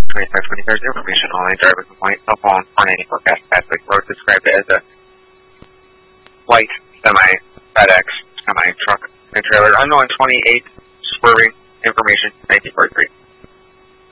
2520 information online driver compliant cell phone on any forecast Pacific Road described as a white semi FedEx semi truck and trailer unknown 28 swerving information 1943.